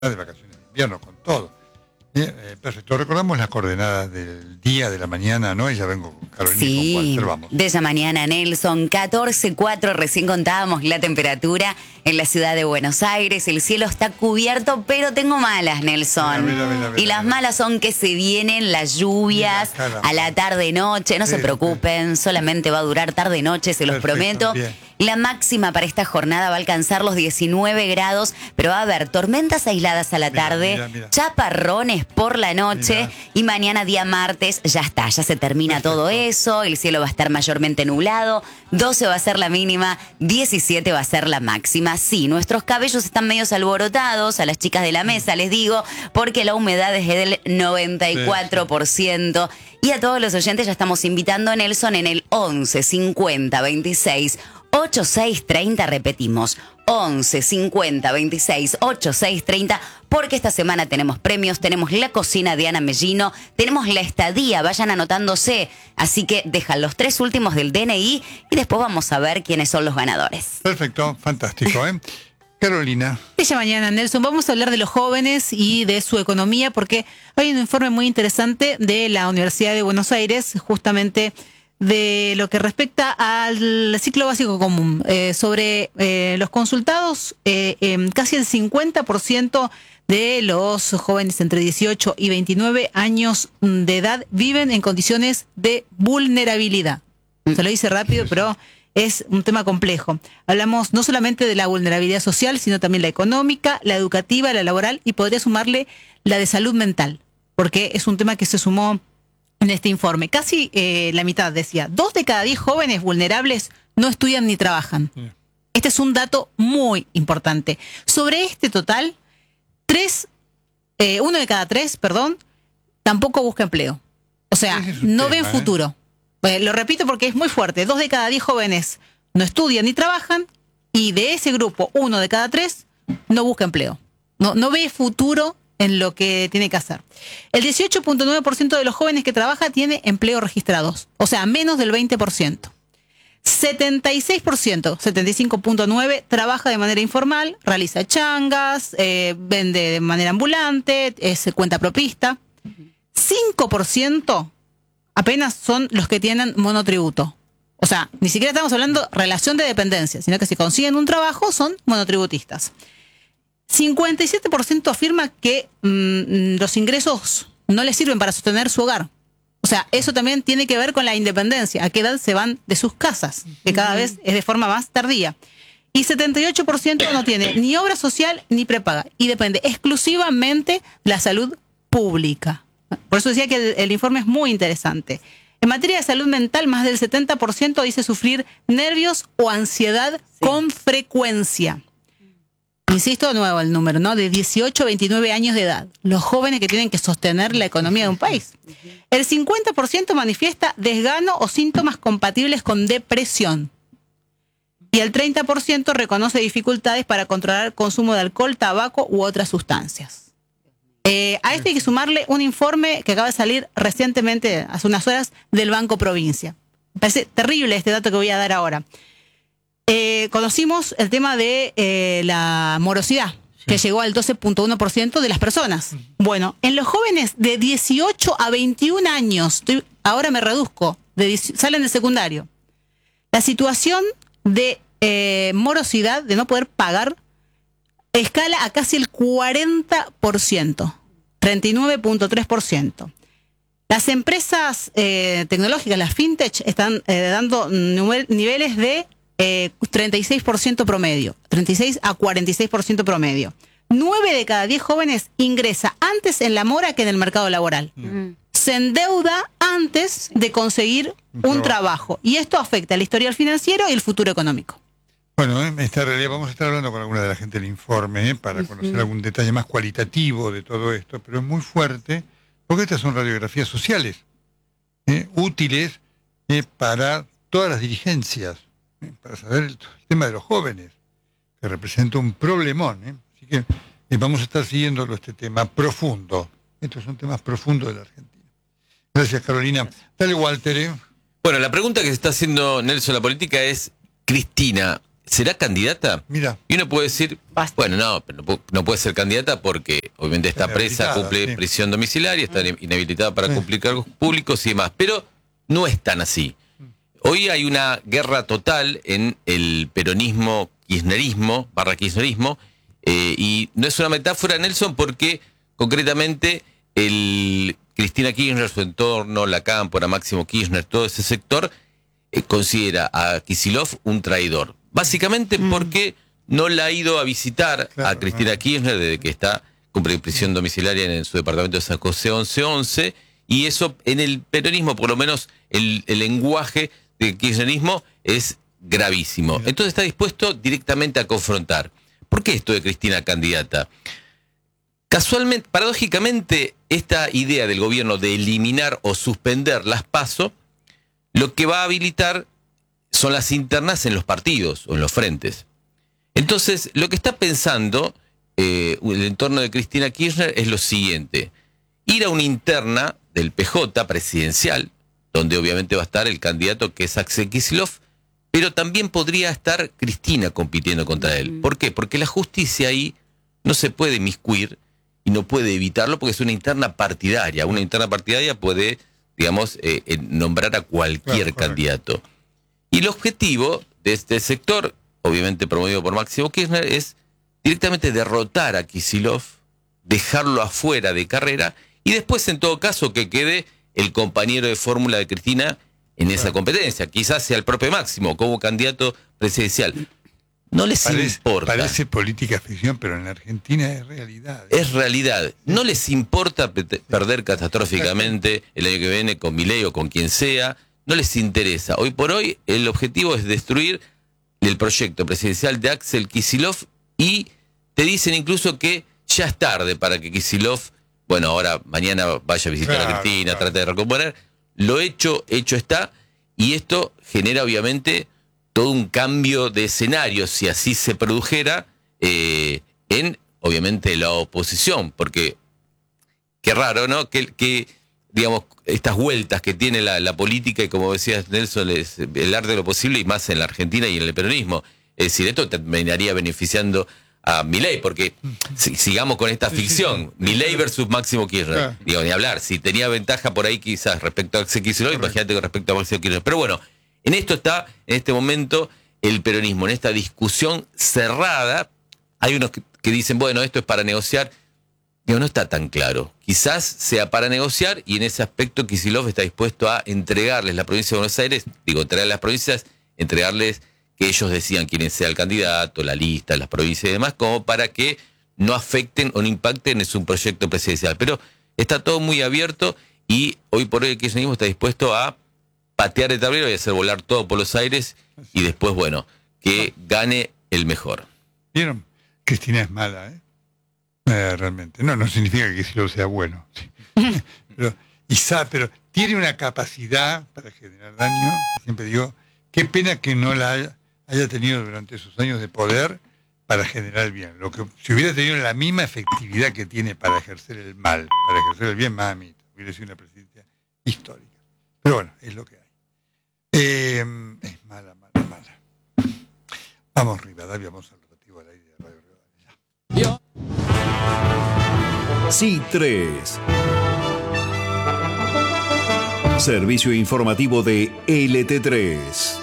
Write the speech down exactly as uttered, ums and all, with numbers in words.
de vacaciones de invierno, con todo. Bien, eh, perfecto, recordamos las coordenadas del día, de la mañana, ¿no? Y ya vengo con Carolina sí, y con Walter, vamos. de esa mañana, Nelson, catorce cuatro, recién contábamos la temperatura en la ciudad de Buenos Aires, el cielo está cubierto, pero tengo malas, Nelson. Mira, mira, mira, mira, y las mira. malas son que se vienen las lluvias Mira, a la tarde-noche, no Sí, se preocupen, solamente va a durar tarde-noche, se los Perfecto, prometo. bien. La máxima para esta jornada va a alcanzar los diecinueve grados, pero va a haber tormentas aisladas a la Mira, tarde, mira, mira. chaparrones por la noche Mira. y mañana día martes ya está, ya se termina Perfecto. todo eso, el cielo va a estar mayormente nublado, doce va a ser la mínima, diecisiete va a ser la máxima. Sí, nuestros cabellos están medios alborotados, a las chicas de la mesa les digo, porque la humedad es del noventa y cuatro por ciento. Y a todos los oyentes ya estamos invitando a Nelson en el once cincuenta veintiséis ochenta y seis treinta, repetimos, once cincuenta veintiséis ochenta y seis treinta, porque esta semana tenemos premios, tenemos la cocina de Ana Mellino, tenemos la estadía, vayan anotándose, así que dejan los tres últimos del D N I y después vamos a ver quiénes son los ganadores. Perfecto, fantástico, ¿eh? Carolina. Esta mañana, Nelson, vamos a hablar de los jóvenes y de su economía, porque hay un informe muy interesante de la Universidad de Buenos Aires, justamente de lo que respecta al ciclo básico común. Eh, sobre eh, los consultados, eh, eh, casi el cincuenta por ciento de los jóvenes entre dieciocho y veintinueve años de edad viven en condiciones de vulnerabilidad. Se lo dice rápido, pero es un tema complejo. Hablamos no solamente de la vulnerabilidad social, sino también la económica, la educativa, la laboral, y podría sumarle la de salud mental, porque es un tema que se sumó en este informe. Casi eh, la mitad decía, dos de cada diez jóvenes vulnerables no estudian ni trabajan. Sí. Este es un dato muy importante. Sobre este total, tres, eh, uno de cada tres, perdón, tampoco busca empleo. O sea, Ese es un no tema, ven futuro. Eh, lo repito porque es muy fuerte. Dos de cada diez jóvenes no estudian ni trabajan, y de ese grupo, uno de cada tres no busca empleo. No, no ve futuro en lo que tiene que hacer. El dieciocho punto nueve por ciento de los jóvenes que trabaja tiene empleo registrados, o sea, menos del veinte por ciento. setenta y seis por ciento, setenta y cinco punto nueve por ciento, trabaja de manera informal, realiza changas, eh, vende de manera ambulante, es cuenta propista. cinco por ciento apenas son los que tienen monotributo. O sea, ni siquiera estamos hablando relación de dependencia, sino que si consiguen un trabajo son monotributistas. cincuenta y siete por ciento afirma que mmm, los ingresos no les sirven para sostener su hogar. O sea, eso también tiene que ver con la independencia. ¿A qué edad se van de sus casas? Que cada vez es de forma más tardía. Y setenta y ocho por ciento no tiene ni obra social ni prepaga. Y depende exclusivamente de la salud pública. Por eso decía que el, el informe es muy interesante. En materia de salud mental, más del setenta por ciento dice sufrir nervios o ansiedad sí. con frecuencia. Insisto de nuevo el número, ¿no? De dieciocho a veintinueve años de edad. Los jóvenes que tienen que sostener la economía de un país. El cincuenta por ciento manifiesta desgano o síntomas compatibles con depresión. Y el treinta por ciento reconoce dificultades para controlar el consumo de alcohol, tabaco u otras sustancias. Eh, a esto hay que sumarle un informe que acaba de salir recientemente, hace unas horas, del Banco Provincia. Me parece terrible este dato que voy a dar ahora. Eh, conocimos el tema de eh, la morosidad, sí. que llegó al doce punto uno por ciento de las personas. Bueno, en los jóvenes de dieciocho a veintiún años, estoy, ahora me reduzco, de, salen del secundario, la situación de eh, morosidad, de no poder pagar, escala a casi el cuarenta por ciento, treinta y nueve punto tres por ciento. Las empresas eh, tecnológicas, las fintech, están eh, dando niveles de Eh, treinta y seis por ciento promedio, treinta y seis a cuarenta y seis por ciento promedio. nueve de cada diez jóvenes ingresa antes en la mora que en el mercado laboral. Mm. Se endeuda antes de conseguir un, un trabajo. Y esto afecta el historial financiero y el futuro económico. Bueno, en esta realidad vamos a estar hablando con alguna de la gente del informe ¿eh? para conocer algún detalle más cualitativo de todo esto, pero es muy fuerte porque estas son radiografías sociales ¿eh? útiles ¿eh? para todas las dirigencias. Para saber el tema de los jóvenes, que representa un problemón. ¿eh? Así que eh, vamos a estar siguiendo este tema profundo. Estos son temas profundos de la Argentina. Gracias, Carolina. Dale, Walter. ¿eh? Bueno, la pregunta que se está haciendo Nelson la política es, Cristina, ¿será candidata? Mira. Y uno puede decir, Basta. bueno, no, no, pu- no puede ser candidata porque obviamente está Está presa, inhabilitada, cumple sí. prisión domiciliaria, está inhabilitada para Sí. cumplir cargos públicos y demás. Pero no es tan así. Hoy hay una guerra total en el peronismo, kirchnerismo, barra kirchnerismo, eh, y no es una metáfora, Nelson, porque concretamente el Cristina Kirchner, su entorno, la Cámpora, Máximo Kirchner, todo ese sector, eh, considera a Kicillof un traidor. Básicamente porque no la ha ido a visitar Claro, a Cristina ah. Kirchner desde que está cumple prisión domiciliaria en su departamento de San José once once, y eso en el peronismo, por lo menos el, el lenguaje del kirchnerismo es gravísimo. Mira. Entonces está dispuesto directamente a confrontar. ¿Por qué esto de Cristina candidata? Casualmente, paradójicamente, esta idea del gobierno de eliminar o suspender las PASO, lo que va a habilitar son las internas en los partidos o en los frentes. Entonces, lo que está pensando eh, el entorno de Cristina Kirchner es lo siguiente: ir a una interna del P J presidencial, donde obviamente va a estar el candidato que es Axel Kicillof, pero también podría estar Cristina compitiendo contra él. ¿Por qué? Porque la justicia ahí no se puede inmiscuir y no puede evitarlo porque es una interna partidaria. Una interna partidaria puede, digamos, eh, eh, nombrar a cualquier Claro, candidato. Y el objetivo de este sector, obviamente promovido por Máximo Kirchner, es directamente derrotar a Kicillof, dejarlo afuera de carrera y después, en todo caso, que quede el compañero de fórmula de Cristina en esa competencia. Quizás sea el propio Máximo como candidato presidencial. No les Parece, importa. parece política ficción, pero en la Argentina es realidad. Es realidad. No les importa pe- perder catastróficamente el año que viene con Milei o con quien sea. No les interesa. Hoy por hoy el objetivo es destruir el proyecto presidencial de Axel Kicillof, y te dicen incluso que ya es tarde para que Kicillof, bueno, ahora mañana vaya a visitar Claro, a Cristina, claro. trate de recomponer. Lo hecho, hecho está, y esto genera obviamente todo un cambio de escenario, si así se produjera, eh, en obviamente la oposición, porque qué raro, ¿no? Que, que digamos, estas vueltas que tiene la, la política, y como decías, Nelson, es el arte de lo posible, y más en la Argentina y en el peronismo. Es decir, esto terminaría beneficiando a Milei, porque si, sigamos con esta ficción, Milei versus Máximo Kirchner, Claro. digo, ni hablar, si tenía ventaja por ahí quizás respecto a Axel Kicillof, imagínate con respecto a Máximo Kirchner. Pero bueno, en esto está, en este momento, el peronismo, en esta discusión cerrada. Hay unos que, que dicen, bueno, esto es para negociar. Digo, no está tan claro. Quizás sea para negociar, y en ese aspecto Kicillof está dispuesto a entregarles la provincia de Buenos Aires, digo, entregar las provincias, entregarles que ellos decían quién sea el candidato, la lista, las provincias y demás, como para que no afecten o no impacten en su proyecto presidencial. Pero está todo muy abierto, y hoy por hoy el kirchnerismo está dispuesto a patear el tablero y hacer volar todo por los aires, y después, bueno, que gane el mejor. ¿Vieron? Cristina es mala, ¿eh? Eh, realmente. No, no significa que Kicillof sea bueno. Sí. pero, y sa- pero tiene una capacidad para generar daño. Siempre digo, qué pena que no la haya, haya tenido durante sus años de poder para generar el bien. Lo que, si hubiera tenido la misma efectividad que tiene para ejercer el mal, para ejercer el bien, mami, hubiera sido una presidencia histórica. Pero bueno, es lo que hay. Eh, es mala, mala, mala. Vamos, Rivadavia, vamos al rotativo al aire de Radio Rivadavia. C tres. Servicio informativo de L T tres.